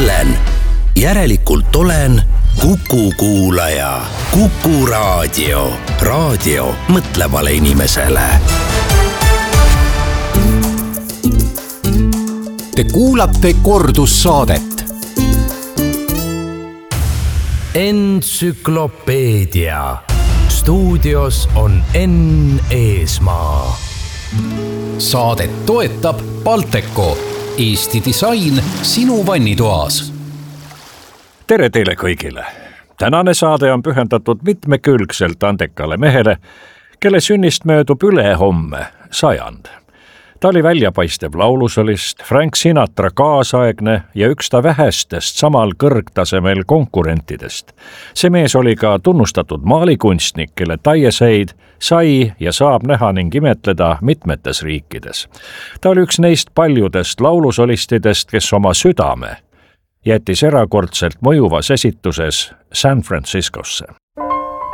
mõtlen, järelikult olen Kuku kuulaja. Kuku raadio. Raadio mõtlevale inimesele. Te kuulate kordussaadet. Entsüklopeedia. Stuudios on Enn Eesmaa. Saadet toetab Balteco. Eesti disain sinu vannitoas. Tere teile kõigile! Tänane saade on pühendatud mitmekülgselt andekale mehele, kelle sünnist möödub ülehomme 100. Ta oli väljapaistev laulusolist, Frank Sinatra kaasaegne ja üks ta vähestest samal kõrgtasemel konkurentidest. See mees oli ka tunnustatud maalikunstnik, kelle taieseid sai ja saab näha ning imetleda mitmetes riikides. Ta oli üks neist paljudest laulusolistidest, kes oma südame jättis erakordselt mõjuvas esituses San Franciscosse.